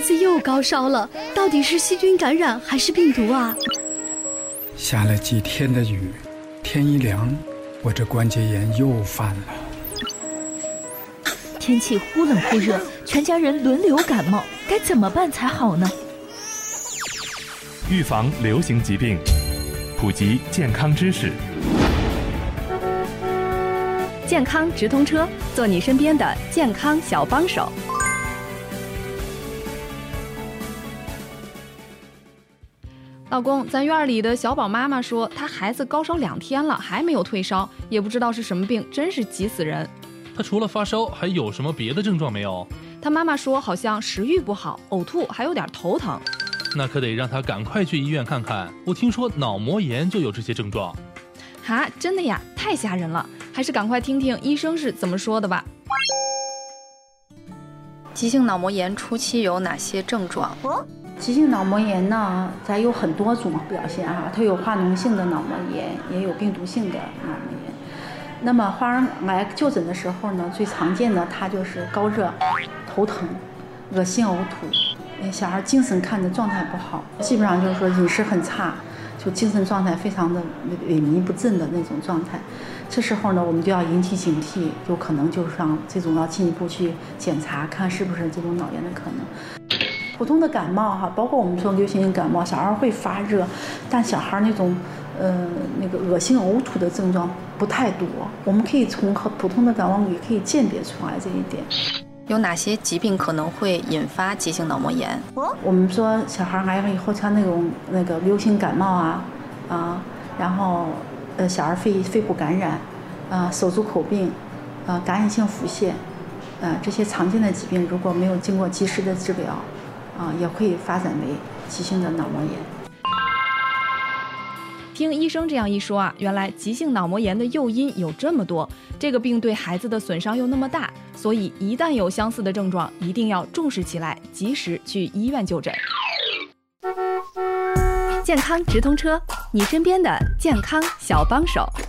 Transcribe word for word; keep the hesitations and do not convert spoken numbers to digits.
子又高烧了，到底是细菌感染还是病毒啊？ 下了几天的雨，天一凉，我这关节炎又犯了。 天气忽冷忽热，全家人轮流感冒，该怎么办才好呢？ 预防流行疾病，普及健康知识。 健康直通车，做你身边的健康小帮手。 老公，咱院里的小宝妈妈说，她孩子高烧两天了，还没有退烧，也不知道是什么病，真是急死人。 他除了发烧，还有什么别的症状没有？ 他妈妈说，好像食欲不好、呕吐，还有点头疼。 那可得让他赶快去医院看看。我听说脑膜炎就有这些症状。 哈，真的呀？太吓人了，还是赶快听听医生是怎么说的吧。 急性脑膜炎初期有哪些症状？ 急性脑膜炎呢，它有很多种表现啊，它有化脓性的脑膜炎，也有病毒性的脑膜炎。那么花儿来就诊的时候呢，最常见的它就是高热、头疼、恶心、呕吐，小孩精神看着状态不好，基本上就是说饮食很差，就精神状态非常的萎靡不振的那种状态。这时候呢，我们就要引起警惕，有可能就是让这种要进一步去检查，看是不是这种脑炎的可能。普通的感冒哈，包括我们说流行性感冒，小孩会发热，但小孩那种呃那个恶心呕吐的症状不太多，我们可以从普通的感冒里可以鉴别出来这一点。 有哪些疾病可能会引发急性脑膜炎？ 我们说小孩来了以后，像那种那个流行感冒啊啊，然后呃小孩肺肺部感染啊、手足口病啊、感染性腹泻啊这些常见的疾病，如果没有经过及时的治疗啊，也会发展为急性的脑膜炎。 听医生这样一说啊，原来急性脑膜炎的诱因有这么多，这个病对孩子的损伤又那么大，所以一旦有相似的症状，一定要重视起来，及时去医院就诊。 健康直通车，你身边的健康小帮手。